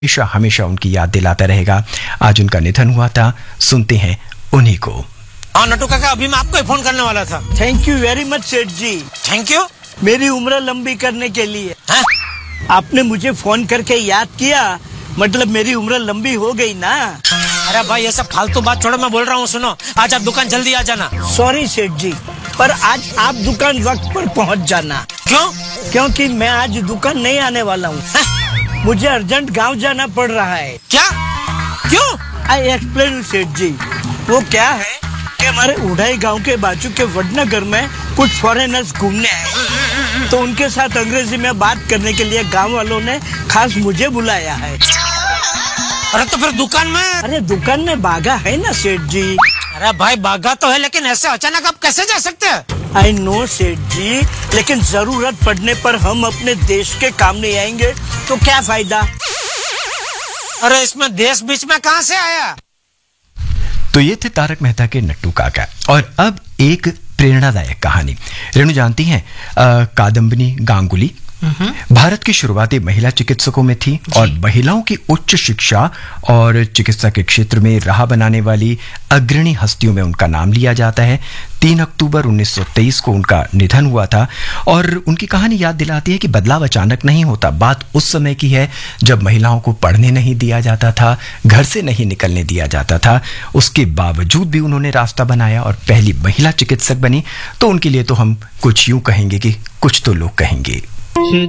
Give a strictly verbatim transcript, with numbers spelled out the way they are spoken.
हमेशा हमेशा उनकी याद दिलाता रहेगा। आज उनका निधन हुआ था, सुनते हैं उन्हीं को। हाँ नटू काका, अभी मैं आपको ही फोन करने वाला था। थैंक यू वेरी मच सेठ जी। Thank you. मेरी उम्र लंबी करने के लिए। हाँ? आपने मुझे फोन करके याद किया, मतलब मेरी उम्र लंबी हो गई ना। अरे भाई ये सब फालतू बात छोड़ो, मैं बोल रहा हूँ सुनो, आज आप दुकान जल्दी आ जाना। सॉरी सेठ जी, पर आज आप दुकान वक्त पर पहुँच जाना। क्यों? क्योंकि मैं आज दुकान नहीं आने वाला हूँ। मुझे अर्जेंट गांव जाना पड़ रहा है। क्या? क्यों? आई एक्सप्लेन सेठ जी। वो क्या है कि हमारे उड़ाई गांव के बाजू के वडनगर में कुछ फॉरेनर्स घूमने आए, तो उनके साथ अंग्रेजी में बात करने के लिए गांव वालों ने खास मुझे बुलाया है। अरे तो फिर दुकान में? अरे दुकान में बागा है ना सेठ जी। अरे भाई बागा तो है, लेकिन ऐसे अचानक आप कैसे जा सकते हैं? आई नो सेठ जी, लेकिन जरूरत पड़ने पर हम अपने देश के काम नहीं आएंगे तो क्या फायदा। अरे इसमें देश बीच में कहाँ से आया? तो ये थे तारक मेहता के नट्टू काका। और अब एक प्रेरणादायक कहानी। रेणु जानती हैं कादम्बिनी गांगुली भारत की शुरुआती महिला चिकित्सकों में थी और महिलाओं की उच्च शिक्षा और चिकित्सा के क्षेत्र में राह बनाने वाली अग्रणी हस्तियों में उनका नाम लिया जाता है। तीन अक्टूबर उन्नीस सौ तेईस को उनका निधन हुआ था और उनकी कहानी याद दिलाती है कि बदलाव अचानक नहीं होता। बात उस समय की है जब महिलाओं को पढ़ने नहीं दिया जाता था, घर से नहीं निकलने दिया जाता था। उसके बावजूद भी उन्होंने रास्ता बनाया और पहली महिला चिकित्सक बनी। तो उनके लिए तो हम कुछ यूं कहेंगे कि कुछ तो लोग कहेंगे।